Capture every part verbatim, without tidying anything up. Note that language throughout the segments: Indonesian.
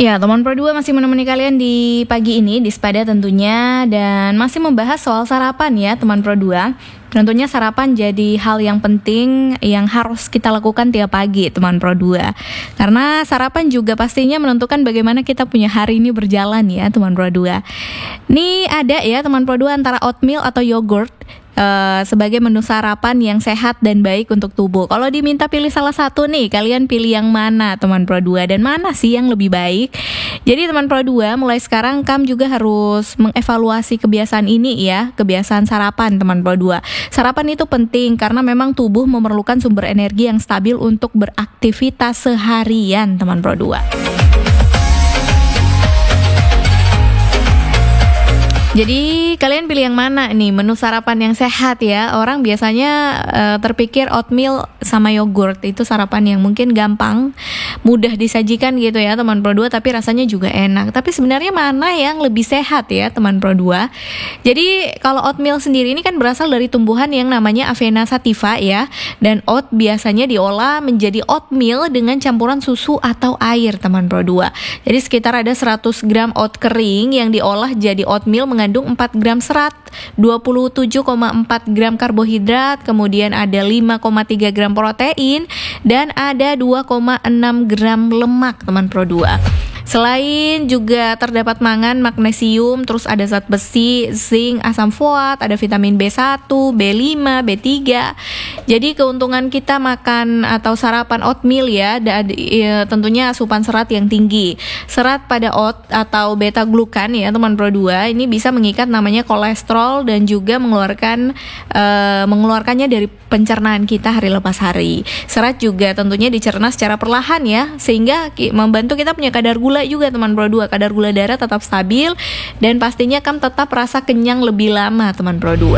Ya, teman Pro dua masih menemani kalian di pagi ini di Sepada tentunya, dan masih membahas soal sarapan ya teman Pro dua. Tentunya sarapan jadi hal yang penting yang harus kita lakukan tiap pagi teman Pro dua. Karena sarapan juga pastinya menentukan bagaimana kita punya hari ini berjalan ya teman Pro dua. Nih ada ya teman Pro dua antara oatmeal atau yogurt Uh, sebagai menu sarapan yang sehat dan baik untuk tubuh. Kalau diminta pilih salah satu nih, kalian pilih yang mana teman Pro dua, dan mana sih yang lebih baik? Jadi teman Pro dua, mulai sekarang kamu juga harus mengevaluasi kebiasaan ini ya, kebiasaan sarapan teman Pro dua. Sarapan itu penting karena memang tubuh memerlukan sumber energi yang stabil untuk beraktivitas seharian teman Pro dua. Jadi kalian pilih yang mana nih, menu sarapan yang sehat ya. Orang biasanya uh, terpikir oatmeal sama yogurt itu sarapan yang mungkin gampang, mudah disajikan gitu ya teman Pro dua, tapi rasanya juga enak. Tapi sebenarnya mana yang lebih sehat ya teman Pro dua? Jadi kalau oatmeal sendiri ini kan berasal dari tumbuhan yang namanya Avena sativa ya. Dan oat biasanya diolah menjadi oatmeal dengan campuran susu atau air teman Pro dua. Jadi sekitar ada seratus gram oat kering yang diolah jadi oatmeal mengandung empat gram serat, dua puluh tujuh koma empat gram karbohidrat, kemudian ada lima koma tiga gram protein, dan ada dua koma enam gram lemak teman Pro dua. Selain juga terdapat mangan, magnesium, terus ada zat besi, zinc, asam folat, ada vitamin B satu, B lima, B tiga. Jadi keuntungan kita makan atau sarapan oatmeal ya, da, ya tentunya asupan serat yang tinggi. Serat pada oat atau beta glukan ya teman Pro dua, ini bisa mengikat namanya kolesterol dan juga mengeluarkan uh, mengeluarkannya dari pencernaan kita hari lepas hari. Serat juga tentunya dicerna secara perlahan ya, sehingga membantu kita punya kadar gula juga teman Pro dua. Kadar gula darah tetap stabil dan pastinya kamu tetap rasa kenyang lebih lama teman Pro dua.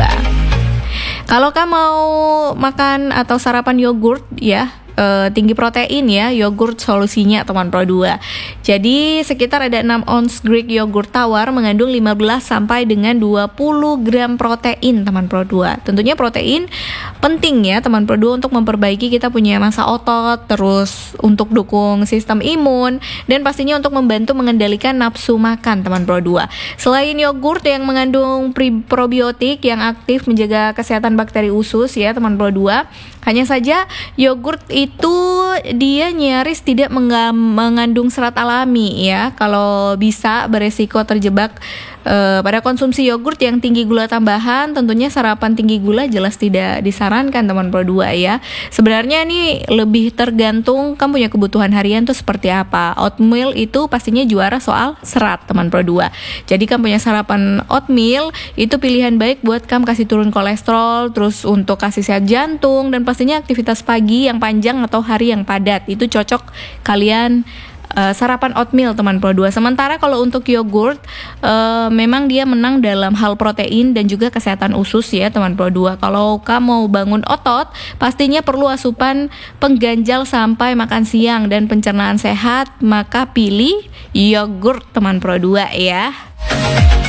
Kalau kamu mau makan atau sarapan yogurt ya, Uh, tinggi protein ya, yogurt solusinya teman Pro dua. Jadi sekitar ada enam ounce Greek yogurt tawar mengandung lima belas sampai dengan dua puluh gram protein teman Pro dua. Tentunya protein penting ya teman Pro dua untuk memperbaiki kita punya massa otot, terus untuk dukung sistem imun, dan pastinya untuk membantu mengendalikan nafsu makan teman Pro dua. Selain yogurt yang mengandung probiotik yang aktif menjaga kesehatan bakteri usus ya teman Pro dua, hanya saja yogurt itu dia nyaris tidak menga- mengandung serat alami ya. Kalau bisa beresiko terjebak uh, pada konsumsi yogurt yang tinggi gula tambahan, tentunya sarapan tinggi gula jelas tidak disarankan teman Pro dua ya. Sebenarnya ini lebih tergantung kamu punya kebutuhan harian tuh seperti apa. Oatmeal itu pastinya juara soal serat teman Pro dua. Jadi kamu punya sarapan oatmeal itu pilihan baik buat kamu kasih turun kolesterol, terus untuk kasih sehat jantung, dan pastinya aktivitas pagi yang panjang atau hari yang padat itu cocok kalian uh, sarapan oatmeal teman Pro dua. Sementara kalau untuk yogurt uh, memang dia menang dalam hal protein dan juga kesehatan usus ya teman Pro dua. Kalau kamu mau bangun otot, pastinya perlu asupan pengganjal sampai makan siang dan pencernaan sehat, maka pilih yogurt teman Pro dua ya.